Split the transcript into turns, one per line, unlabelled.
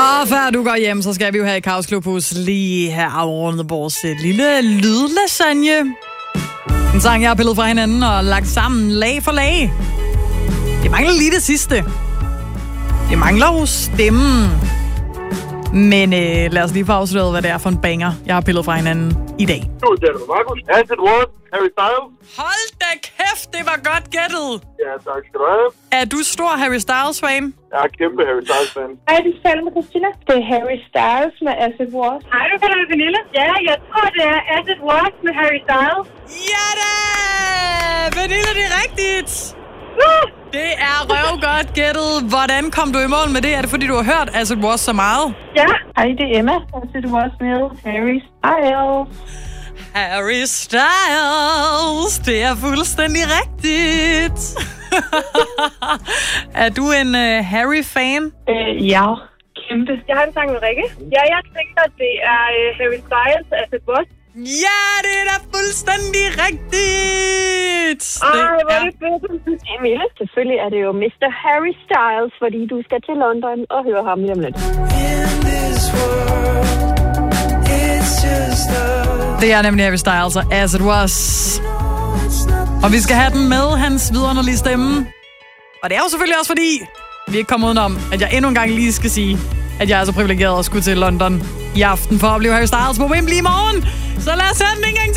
Og før du går hjem, så skal vi jo have Kaos Klubhus lige her afrundet vores lille lydlasagne. En sang, jeg har pillet fra hinanden og lagt sammen lag for lag. Det mangler lige det sidste. Det mangler jo stemmen. Men lad os lige få afsløret, hvad det er for en banger, jeg har pillet fra hinanden i dag.
As It Was, Harry Styles.
Hold da kæft, det var godt gættet.
Ja, tak skal du have.
Er du stor Harry Styles-fan?
Jeg er kæmpe Harry Styles-fan.
Hej, det er Salma Christina. Det er Harry Styles med As It Was.
Hej, du kalder det Vanille. Ja, jeg tror, det er As It Was med Harry Styles.
Ja da! Vanilla, det er rigtigt. Det er røvgodt gættet. Hvordan kom du i mål med det? Er det fordi, du har hørt As It Was så meget?
Ja.
Hej, det er Emma. As It Was med Harry Styles.
Harry Styles. Det er fuldstændig rigtigt. Er du en Harry-fan?
Ja, kæmpe.
Jeg har en sang med Rikke. Ja, jeg tænker, at det er Harry Styles As It Was.
Ja, det er da fuldstændig rigtigt.
Ej, hvor er det fedt.
Emil, selvfølgelig er det jo Mr. Harry Styles, fordi du skal til London og høre ham lige om lidt.
Det er nemlig Harry Styles og As It Was. Og vi skal have den med, hans vidunderlige stemme. Og det er jo selvfølgelig også fordi, vi ikke kommer udenom, at jeg endnu en gang lige skal sige, at jeg er så privilegeret at skulle til London i aften for at opleve Harry Styles på Wembley i morgen. Så lad os have den en gang til.